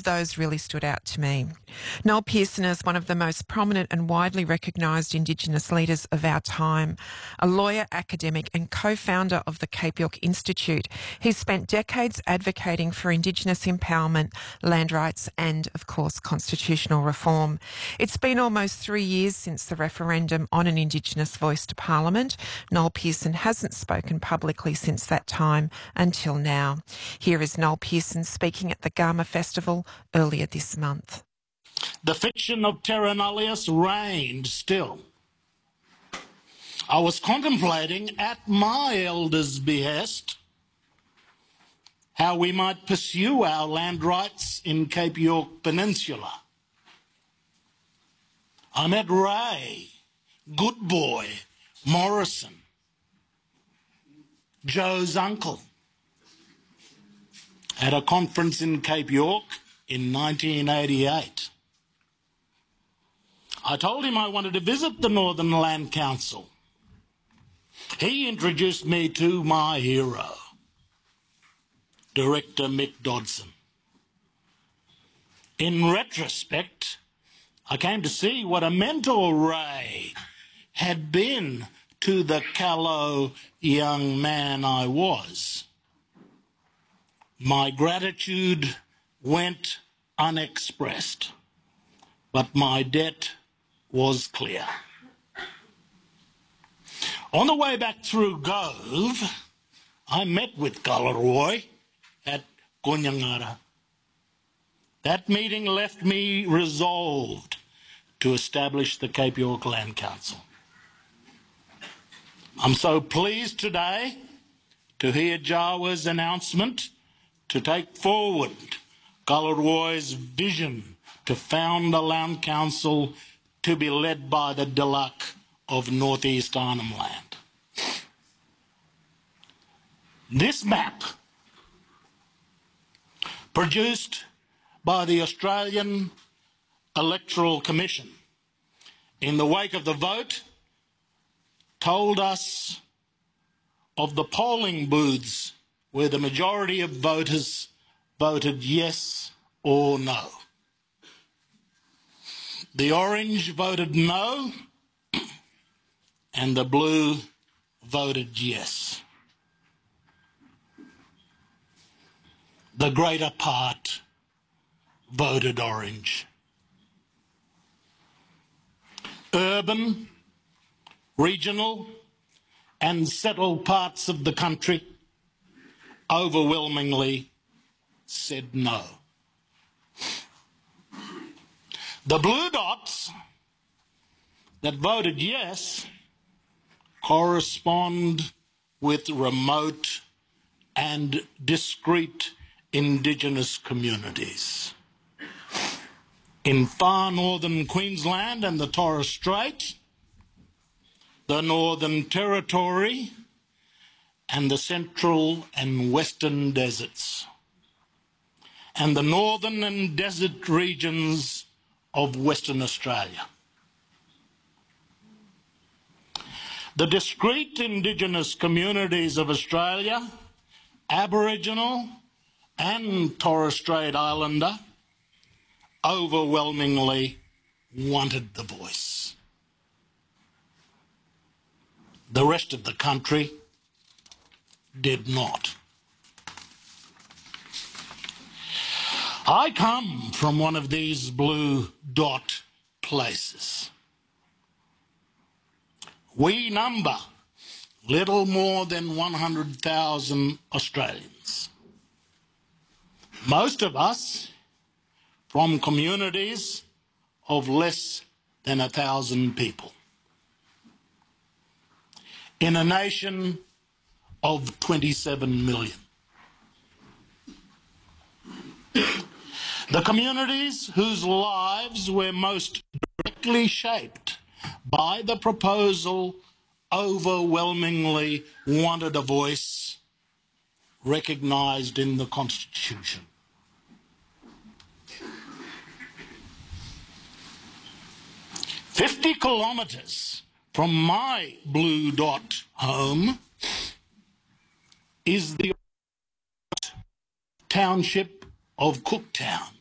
those really stood out to me. Noel Pearson is one of the most prominent and widely recognised Indigenous leaders of our time, a lawyer, academic and co-founder of the Cape York Institute. He's spent decades advocating for Indigenous empowerment, land rights and, of course, constitutional reform. It's been almost 3 years since the referendum on an Indigenous voice to Parliament. Noel Pearson hasn't spoken publicly since that time until now. Here is Noel Pearson speaking at the Garma Festival earlier this month. The fiction of terra nullius reigned still. I was contemplating at my elders' behest how we might pursue our land rights in Cape York Peninsula. I met Ray, Good Boy, Morrison, Joe's uncle, at a conference in Cape York in 1988. I told him I wanted to visit the Northern Land Council. He introduced me to my hero, Director Mick Dodson. In retrospect, I came to see what a mentor Ray had been to the callow young man I was. My gratitude went unexpressed, but my debt was clear. On the way back through Gove, I met with Galarrwuy at Gonyangara. That meeting left me resolved to establish the Cape York Land Council. I'm so pleased today to hear Jawa's announcement to take forward Galarrwuy's vision to found a land council to be led by the Diluk of Northeast Arnhem Land. This map, produced by the Australian Electoral Commission in the wake of the vote, told us of the polling booths where the majority of voters voted yes or no. The orange voted no, and the blue voted yes. The greater part voted orange. Urban, regional, and settled parts of the country overwhelmingly said no. The blue dots that voted yes correspond with remote and discrete Indigenous communities. In far northern Queensland and the Torres Strait, the Northern Territory, and the Central and Western Deserts, and the northern and desert regions of Western Australia. The discrete Indigenous communities of Australia, Aboriginal and Torres Strait Islander, overwhelmingly wanted the voice. The rest of the country did not. I come from one of these blue dot places. We number little more than 100,000 Australians. Most of us from communities of less than 1,000 people. In a nation of 27 million. The communities whose lives were most directly shaped by the proposal overwhelmingly wanted a voice recognised in the Constitution. "50 kilometres from my blue dot home is the township of Cooktown.